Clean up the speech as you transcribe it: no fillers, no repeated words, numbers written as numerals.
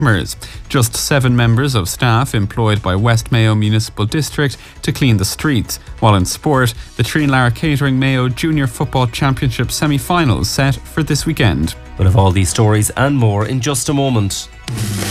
Just 7 members of staff employed by West Mayo Municipal District to clean the streets. While in sport, the Trinlara Catering Mayo Junior Football Championship semi-finals set for this weekend. We'll have all these stories and more in just a moment.